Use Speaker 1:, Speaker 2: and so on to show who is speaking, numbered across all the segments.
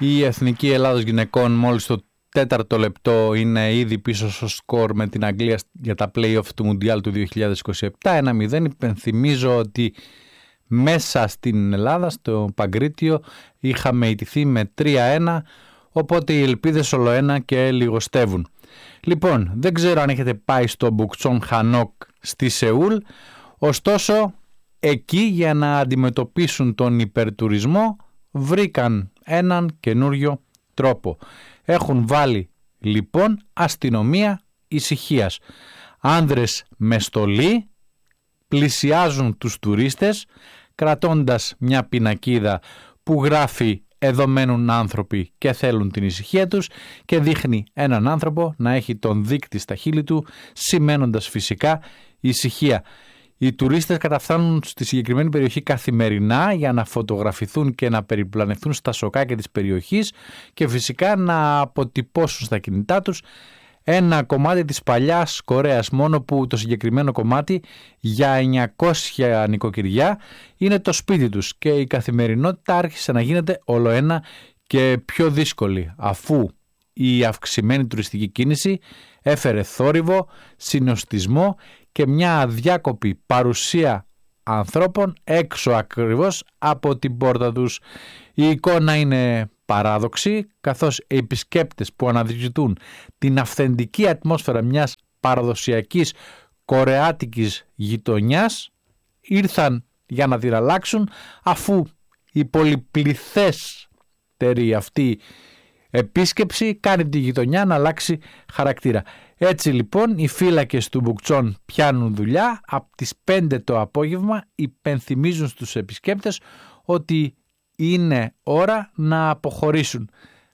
Speaker 1: Η Εθνική Ελλάδος Γυναικών μόλις το 4ο λεπτό είναι ήδη πίσω στο σκορ με την Αγγλία για τα play-off του Μουντιάλ του 2027. 1-0. Υπενθυμίζω ότι μέσα στην Ελλάδα, στο Παγκρίτιο, είχαμε ιτηθεί με 3-1, οπότε οι ελπίδες ολοένα και λιγοστεύουν. Λοιπόν, δεν ξέρω αν έχετε πάει στο Μπουκτσόν Χανόκ στη Σεούλ, ωστόσο εκεί για να αντιμετωπίσουν τον υπερτουρισμό βρήκαν έναν καινούριο τρόπο. Έχουν βάλει λοιπόν αστυνομία ησυχίας. Άνδρες με στολή πλησιάζουν τους τουρίστες κρατώντας μια πινακίδα που γράφει «Εδώ μένουν άνθρωποι και θέλουν την ησυχία τους» και δείχνει έναν άνθρωπο να έχει τον δείκτη στα χείλη του, σημαίνοντας φυσικά ησυχία. Οι τουρίστες καταφθάνουν στη συγκεκριμένη περιοχή καθημερινά για να φωτογραφηθούν και να περιπλανηθούν στα σοκάκια της περιοχής και φυσικά να αποτυπώσουν στα κινητά τους ένα κομμάτι της παλιάς Κορέας, μόνο που το συγκεκριμένο κομμάτι για 900 νοικοκυριά είναι το σπίτι τους και η καθημερινότητα άρχισε να γίνεται ολοένα και πιο δύσκολη, αφού η αυξημένη τουριστική κίνηση έφερε θόρυβο, συνοστισμό και μια αδιάκοπη παρουσία ανθρώπων έξω ακριβώς από την πόρτα τους. Η εικόνα είναι παράδοξη, καθώς οι επισκέπτες που αναζητούν την αυθεντική ατμόσφαιρα μιας παραδοσιακής κορεάτικης γειτονιάς ήρθαν για να την αλλάξουν, αφού η πολυπληθέστερη αυτή επίσκεψη κάνει τη γειτονιά να αλλάξει χαρακτήρα. Έτσι λοιπόν οι φύλακες του Μπουκτσόν πιάνουν δουλειά. Από τις 5 το απόγευμα υπενθυμίζουν στους επισκέπτες ότι είναι ώρα να αποχωρήσουν.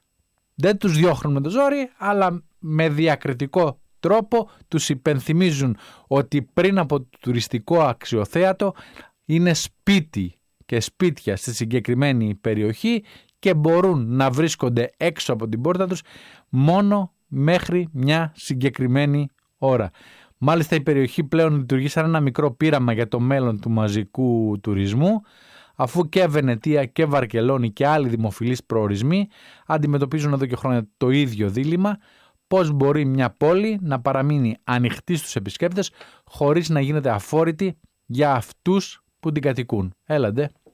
Speaker 1: Δεν τους διώχνουν με το ζόρι, αλλά με διακριτικό τρόπο τους υπενθυμίζουν ότι πριν από το τουριστικό αξιοθέατο είναι σπίτι και σπίτια στη συγκεκριμένη περιοχή και μπορούν να βρίσκονται έξω από την πόρτα τους μόνο μέχρι μια συγκεκριμένη ώρα. Μάλιστα η περιοχή πλέον λειτουργεί σαν ένα μικρό πείραμα για το μέλλον του μαζικού τουρισμού, αφού και Βενετία και Βαρκελόνη και άλλοι δημοφιλείς προορισμοί αντιμετωπίζουν εδώ και χρόνια το ίδιο δίλημμα: πώς μπορεί μια πόλη να παραμείνει ανοιχτή στους επισκέπτες χωρίς να γίνεται αφόρητη για αυτούς που την κατοικούν. Έλαντε.